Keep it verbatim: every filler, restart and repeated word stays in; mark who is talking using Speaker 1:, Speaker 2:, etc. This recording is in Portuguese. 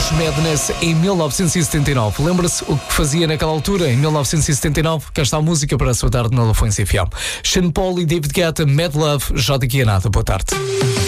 Speaker 1: March Madness em mil novecentos e setenta e nove. Lembra-se o que fazia naquela altura, em mil novecentos e setenta e nove? Cá está a música para a sua tarde na Lafões F M. Sean Paul e David Guetta, Mad Love, já daqui a nada. Boa tarde.